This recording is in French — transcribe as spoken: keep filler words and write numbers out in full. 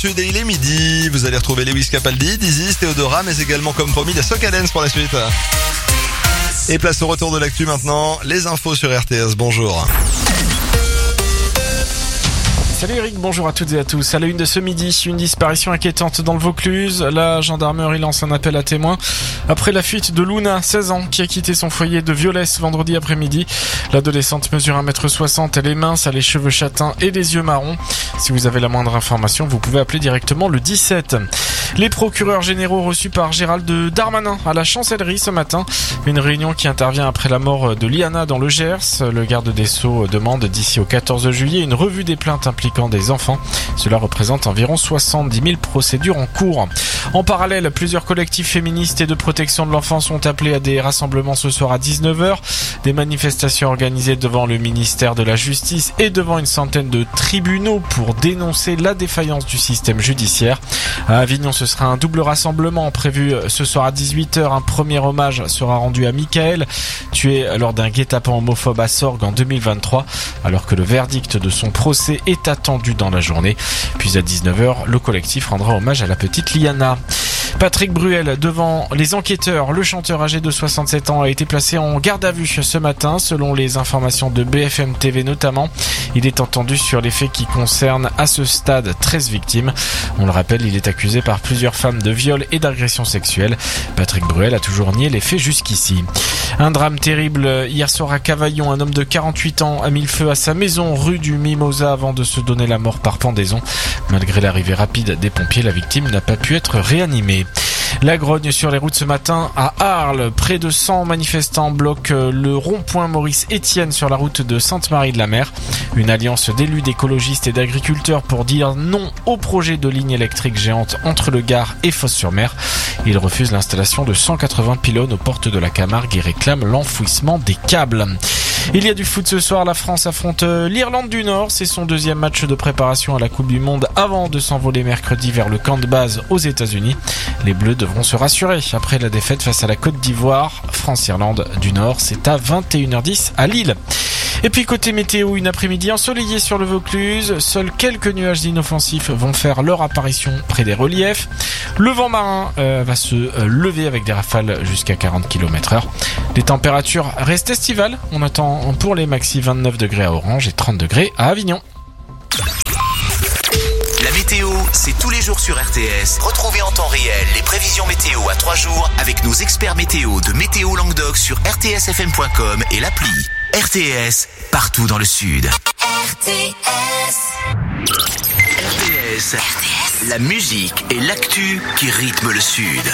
Sud et il est midi. Vous allez retrouver Lewis Capaldi, Dizzy, Théodora, mais également comme promis la Soca Dance pour la suite. Et place au retour de l'actu maintenant, les infos sur R T S, bonjour. Salut Eric, bonjour à toutes et à tous. À la une de ce midi, une disparition inquiétante dans le Vaucluse. La gendarmerie lance un appel à témoins après la fuite de Luna, seize ans, qui a quitté son foyer de Violès vendredi après-midi. L'adolescente mesure un mètre soixante, elle est mince, a les cheveux châtains et les yeux marrons. Si vous avez la moindre information, vous pouvez appeler directement le dix-sept. Les procureurs généraux reçus par Gérald Darmanin à la chancellerie ce matin. Une réunion qui intervient après la mort de Liana dans le Gers. Le garde des Sceaux demande d'ici au quatorze juillet une revue des plaintes impliquant des enfants. Cela représente environ soixante-dix mille procédures en cours. En parallèle, plusieurs collectifs féministes et de protection de l'enfance sont appelés à des rassemblements ce soir à dix-neuf heures. Des manifestations organisées devant le ministère de la Justice et devant une centaine de tribunaux pour dénoncer la défaillance du système judiciaire. À Avignon, ce sera un double rassemblement prévu ce soir à dix-huit heures. Un premier hommage sera rendu à Michael, tué lors d'un guet-apens homophobe à Sorgues en deux mille vingt-trois, alors que le verdict de son procès est attendu dans la journée. Puis à dix-neuf heures, le collectif rendra hommage à la petite Liana. Patrick Bruel devant les enquêteurs. Le chanteur âgé de soixante-sept ans a été placé en garde à vue ce matin, selon les informations de B F M T V notamment. Il est entendu sur les faits qui concernent à ce stade treize victimes. On le rappelle, il est accusé par plusieurs femmes de viol et d'agression sexuelle. Patrick Bruel a toujours nié les faits jusqu'ici. Un drame terrible hier soir à Cavaillon. Un homme de quarante-huit ans a mis le feu à sa maison rue du Mimosa avant de se donner la mort par pendaison. Malgré l'arrivée rapide des pompiers, la victime n'a pas pu être réanimée. La grogne sur les routes ce matin à Arles. Près de cent manifestants bloquent le rond-point Maurice Etienne sur la route de Sainte-Marie-de-la-Mer. Une alliance d'élus, d'écologistes et d'agriculteurs pour dire non au projet de ligne électrique géante entre le Gard et Fos-sur-Mer. Ils refusent l'installation de cent quatre-vingts pylônes aux portes de la Camargue et réclament l'enfouissement des câbles. Il y a du foot ce soir, la France affronte l'Irlande du Nord, c'est son deuxième match de préparation à la Coupe du Monde avant de s'envoler mercredi vers le camp de base aux États-Unis. Les Bleus devront se rassurer après la défaite face à la Côte d'Ivoire. France-Irlande du Nord, c'est à vingt et une heures dix à Lille. Et puis côté météo, une après-midi ensoleillée sur le Vaucluse. Seuls quelques nuages inoffensifs vont faire leur apparition près des reliefs. Le vent marin euh, va se euh, lever avec des rafales jusqu'à quarante kilomètres heure. Les températures restent estivales. On attend pour les maxi vingt-neuf degrés à Orange et trente degrés à Avignon. La météo, c'est tous les jours sur R T S. Retrouvez en temps réel les prévisions météo à trois jours avec nos experts météo de Météo Languedoc sur r t s f m point com et l'appli. R T S, partout dans le Sud. R T S. R T S. R T S. La musique et l'actu qui rythment le Sud.